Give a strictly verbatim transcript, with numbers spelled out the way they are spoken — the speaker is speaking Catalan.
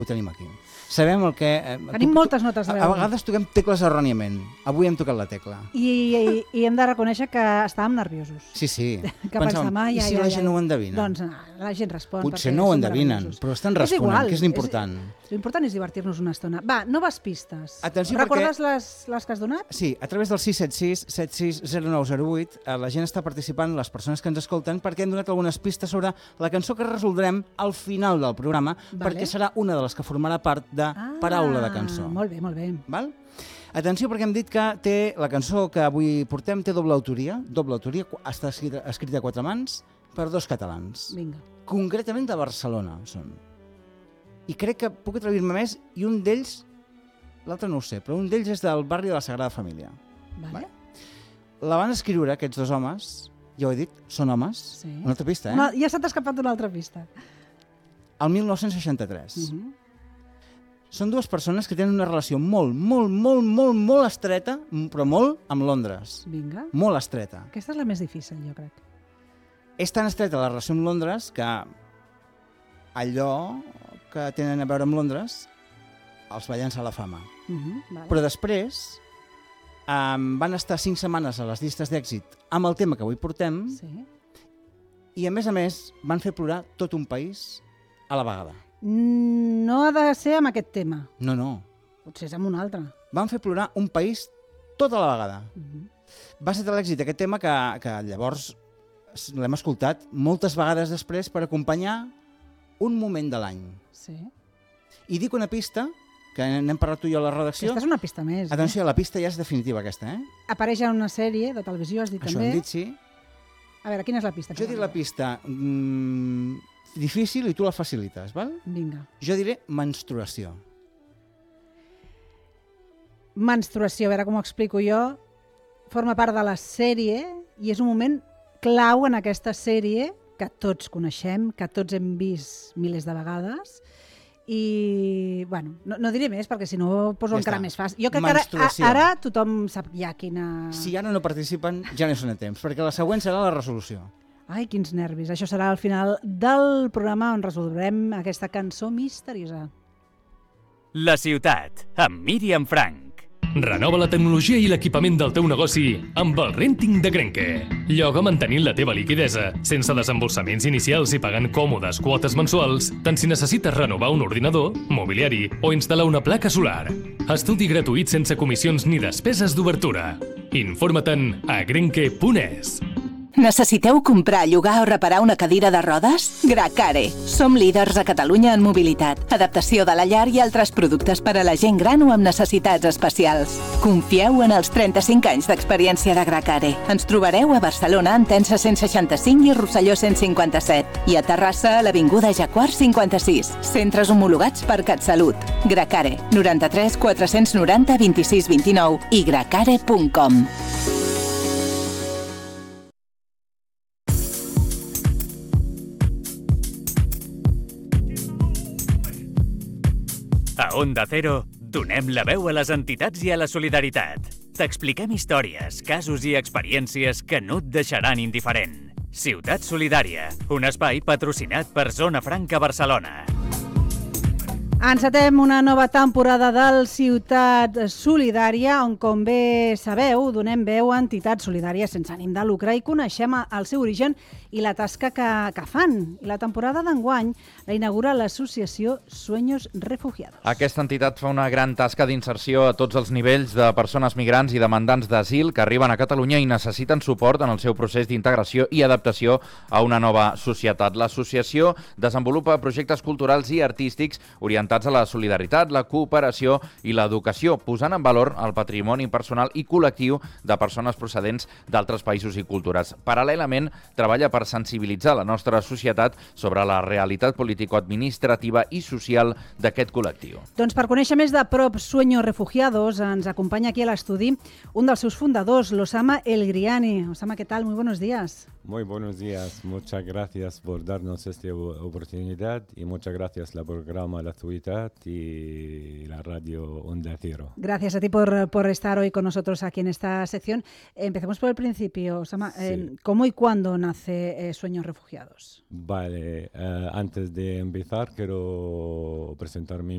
ho tenim aquí. Sabem el que... Eh, Tenim tu, moltes notes de a, veu. a vegades toquem tecles erròniament. Avui hem tocat la tecla. I, i, i hem de reconèixer que estàvem nerviosos. Sí, sí. Que pensàvem, ah, ja, i si ja, la ja. gent no ho endevina? Doncs la gent respon. Potser no ho endevinen, però estan responent, que és l'important. L'important és divertir-nos una estona. Va, noves pistes. Atenció, recordes perquè... les, les que has donat? Sí, a través del sis set sis, set sis zero nou zero vuit la gent està participant, les persones que ens escolten, perquè hem donat algunes pistes sobre la cançó que resoldrem al final del programa, vale. Perquè serà una de les que formarà part de ah, paraula de cançó. Molt bé, molt bé. Val? Atenció, perquè hem dit que té la cançó que avui portem té doble autoria, doble autoria, està escrita, escrita a quatre mans per dos catalans. Vinga. Concretament de Barcelona són. I crec que puc atrevir-me més, i un d'ells, l'altre no ho sé, però un d'ells és del barri de la Sagrada Família. Vale. Vale? La van escriure aquests dos homes, ja ho he dit, són homes, sí. Una altra pista, eh? Una, ja s'ha escapat una altra pista. El mil nou-cents seixanta-tres. Uh -huh. Són dues persones que tenen una relació molt, molt, molt, molt, molt estreta, però molt, amb Londres. Vinga. Molt estreta. Aquesta és la més difícil, jo crec. És tan estreta la relació amb Londres que allò que tenen a veure amb Londres els va llançar a la fama. Uh -huh, vale. Però després um, van estar cinc setmanes a les llistes d'èxit amb el tema que avui portem, sí. I a més a més van fer plorar tot un país a la vegada. No ha de ser amb aquest tema. No, no. Potser és amb un altre. Van fer plorar un país tot a la vegada. Uh -huh. Va ser de l'èxit aquest tema que, que llavors l'hem escoltat moltes vegades després per acompanyar un moment de l'any. Sí. I dic una pista, que n'hem parlat tu i jo a la redacció. Aquesta és una pista més. Atenció, eh? la pista ja és definitiva, aquesta, eh? Apareix en una sèrie de televisió, has dit Això també. hem dit, sí. A veure, quina és la pista? Jo dic la pista mmm, difícil i tu la facilites, val? Vinga. Jo diré menstruació. Menstruació, a veure com ho explico jo, forma part de la sèrie i és un moment clau en aquesta sèrie que tots coneixem, que tots hem vist milers de vegades i, bueno, no, no diré més perquè si no poso Ja encara està. més fàcil. Jo crec que ara, ara tothom sap ja quina... Si ara no participen, ja no hi són a temps, perquè la següent serà la resolució. Ai, quins nervis. Això serà al final del programa on resoldrem aquesta cançó misteriosa. La ciutat, amb Míriam Frank. Renova la tecnologia i l'equipament del teu negoci amb el Renting de Grenke. Lloga mantenint la teva liquidesa, sense desembolsaments inicials i pagant còmodes quotes mensuals, tant si necessites renovar un ordinador, mobiliari o instal·lar una placa solar. Estudi gratuït sense comissions ni despeses d'obertura. Informa't-en a grenke punt es. Necessiteu comprar, llogar o reparar una cadira de rodes? Gracare. Som líders a Catalunya en mobilitat, adaptació de la llar i altres productes per a la gent gran o amb necessitats especials. Confieu en els trenta-cinc anys d'experiència de Gracare. Ens trobareu a Barcelona, en Tensa cent seixanta-cinc i Rosselló cent cinquanta-set. I a Terrassa, a l'Avinguda Jacquard cinquanta-sis. Centres homologats per CatSalut. Gracare. noranta-tres quatre-cents noranta vint-i-sis vint-i-nou i gracare punt com. A Onda Cero, donem la veu a les entitats i a la solidaritat. T'expliquem històries, casos i experiències que no et deixaran indiferent. Ciutat Solidària, un espai patrocinat per Zona Franca Barcelona. Encetem una nova temporada del Ciutat Solidària, on, com bé sabeu, donem veu a entitats solidàries sense ànim de lucre i coneixem el seu origen i la tasca que, que fan. I la temporada d'enguany la inaugura l'associació Sueños Refugiados. Aquesta entitat fa una gran tasca d'inserció a tots els nivells de persones migrants i demandants d'asil que arriben a Catalunya i necessiten suport en el seu procés d'integració i adaptació a una nova societat. L'associació desenvolupa projectes culturals i artístics orientats a la solidaritat, la cooperació i l'educació, posant en valor el patrimoni personal i col·lectiu de persones procedents d'altres països i cultures. Paral·lelament, treballa per sensibilitzar la nostra societat sobre la realitat político-administrativa i social d'aquest col·lectiu. Doncs per conèixer més de prop Sueños Refugiados, ens acompanya aquí a l'estudi un dels seus fundadors, l'Osama El Griani. Osama, ¿qué tal? Muy buenos días. Muy buenos días. Muchas gracias por darnos esta oportunidad y muchas gracias al programa La Ciutat y la radio Onda Cero. Gracias a ti por, por estar hoy con nosotros aquí en esta sección. Empecemos por el principio, Osama. Sí. Eh, ¿Cómo y cuándo nace eh, Sueños Refugiados? Vale, eh, antes de empezar quiero presentarme